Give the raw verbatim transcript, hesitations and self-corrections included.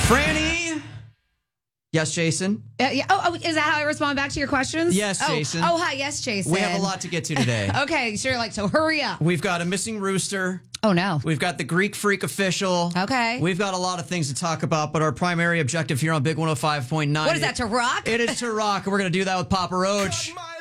Franny. Yes, Jason. Uh, yeah. Oh, oh, is that how I respond back to your questions? Yes, oh, Jason. Oh, hi. Yes, Jason. We have a lot to get to today. Okay, sure. Like, so hurry up. We've got a missing rooster. Oh, no. We've got the Greek Freak official. Okay. We've got a lot of things to talk about, but our primary objective here on Big one oh five point nine. What is that, to rock? It is to rock, and we're going to do that with Papa Roach. Cut my